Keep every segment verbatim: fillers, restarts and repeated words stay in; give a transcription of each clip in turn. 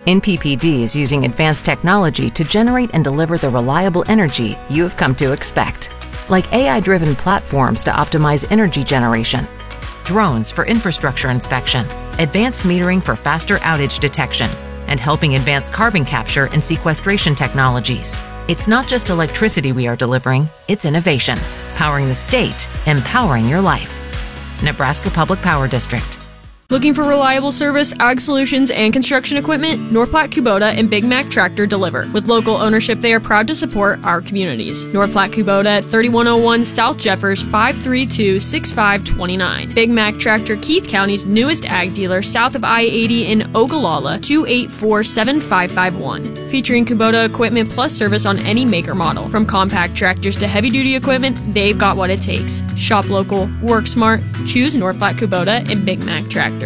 N P P D is using advanced technology to generate and deliver the reliable energy you have come to expect, like A I-driven platforms to optimize energy generation, drones for infrastructure inspection, advanced metering for faster outage detection, and helping advance carbon capture and sequestration technologies. It's not just electricity we are delivering, it's innovation, powering the state, empowering your life. Nebraska Public Power District. Looking for reliable service, ag solutions, and construction equipment? North Platte Kubota and Big Mac Tractor deliver. With local ownership, they are proud to support our communities. North Platte Kubota at thirty-one oh one South Jeffers, five three two, six five two nine. Big Mac Tractor, Keith County's newest ag dealer, south of I eighty in Ogallala, two eight four, seven five five one. Featuring Kubota equipment plus service on any make or model. From compact tractors to heavy-duty equipment, they've got what it takes. Shop local, work smart, choose North Platte Kubota and Big Mac Tractor.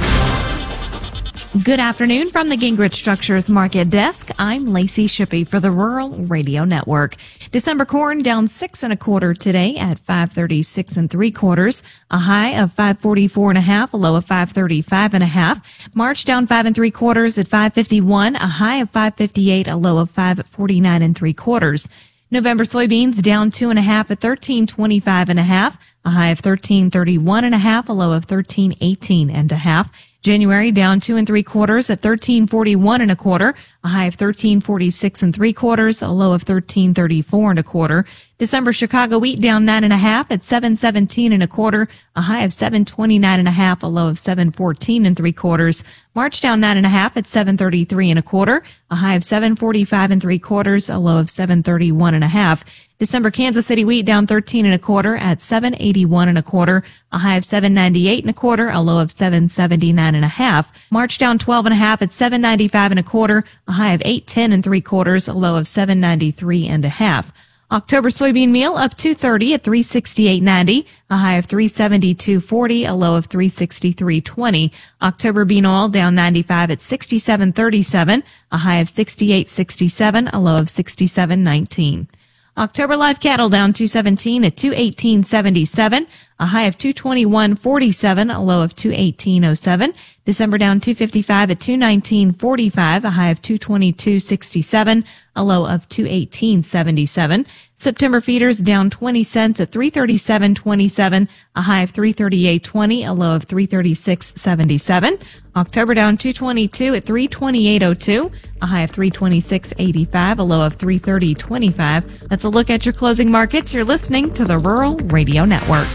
Good afternoon from the Gingrich Structures Market Desk. I'm Lacey Shippey for the Rural Radio Network. December corn down six and a quarter today at five thirty-six and three quarters. A high of five forty-four and a half, a low of five thirty-five and a half. March down five and three quarters at five fifty-one, a high of five fifty-eight, a low of five forty-nine and three quarters. November soybeans down two and a half at thirteen twenty-five and a half, a high of thirteen thirty-one and a half, a low of thirteen eighteen and a half. January down two and three quarters at thirteen forty-one and a quarter, a high of thirteen forty-six and three quarters, a low of thirteen thirty-four and a quarter. December Chicago wheat down nine and a half at seven seventeen and a quarter, a high of seven twenty-nine and a half, a low of seven fourteen and three quarters. March down nine and a half at seven thirty-three and a quarter, a high of seven forty-five and three quarters, a low of seven thirty-one and a half. December Kansas City wheat down thirteen and a quarter at seven eighty-one and a quarter, a high of seven ninety-eight and a quarter, a low of seven seventy-nine and a half. March down twelve and a half at seven ninety-five and a quarter, a high of eight ten and three quarters, a low of seven ninety-three and a half. October soybean meal up two thirty at three sixty-eight ninety, a high of three seventy-two forty, a low of three sixty-three twenty. October bean oil down ninety-five at sixty-seven thirty-seven, a high of sixty-eight sixty-seven, a low of sixty-seven nineteen. October live cattle down two seventeen at two eighteen seventy-seven, a high of two twenty-one forty-seven, a low of two eighteen oh seven. December down two fifty-five at two nineteen forty-five, a high of two twenty-two sixty-seven, a low of two eighteen seventy-seven. September feeders down twenty cents at three thirty-seven twenty-seven, a high of three thirty-eight twenty, a low of three thirty-six seventy-seven. October down two twenty-two at three twenty-eight oh two, a high of three twenty-six eighty-five, a low of three thirty twenty-five. That's a look at your closing markets. You're listening to the Rural Radio Network.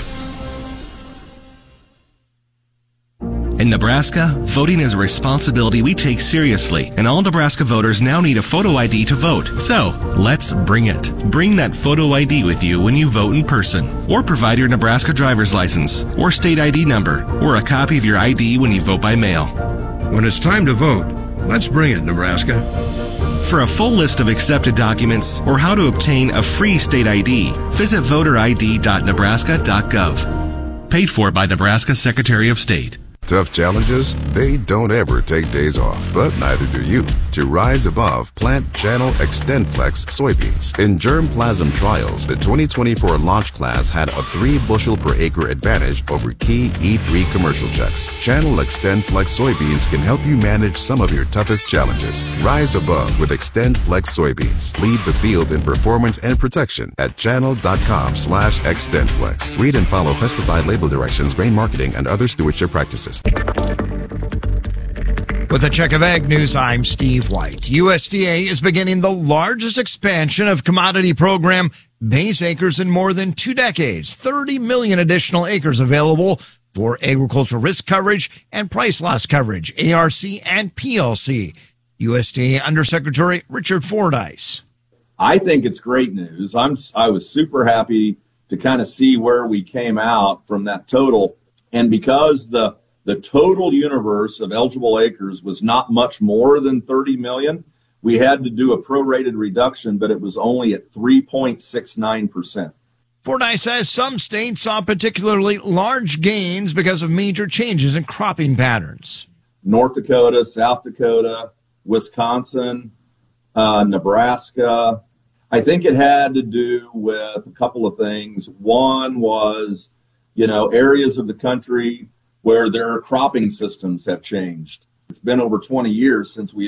In Nebraska, voting is a responsibility we take seriously, and all Nebraska voters now need a photo I D to vote. So, let's bring it. Bring that photo I D with you when you vote in person, or provide your Nebraska driver's license, or state I D number, or a copy of your I D when you vote by mail. When it's time to vote, let's bring it, Nebraska. For a full list of accepted documents or how to obtain a free state I D, visit voter I D dot nebraska dot gov. Paid for by Nebraska Secretary of State. Tough challenges, they don't ever take days off, but neither do you. To rise above, plant Channel XtendFlex soybeans. In germplasm trials, the twenty twenty-four launch class had a three bushel per acre advantage over key E three commercial checks. Channel XtendFlex soybeans can help you manage some of your toughest challenges. Rise above with XtendFlex soybeans. Lead the field in performance and protection at channel.com slash XtendFlex. Read and follow pesticide label directions, grain marketing, and other stewardship practices. With a check of ag news, I'm Steve White. U S D A is beginning the largest expansion of commodity program base acres in more than two decades. thirty million additional acres available for agricultural risk coverage and price loss coverage, A R C and P L C. U S D A Undersecretary Richard Fordyce. I think it's great news. I'm, I was super happy to kind of see where we came out from that total. And because the The total universe of eligible acres was not much more than thirty million. We had to do a prorated reduction, but it was only at three point six nine percent. Fordyce says some states saw particularly large gains because of major changes in cropping patterns. North Dakota, South Dakota, Wisconsin, uh, Nebraska. I think it had to do with a couple of things. One was, you know, areas of the country where their cropping systems have changed. It's been over twenty years since we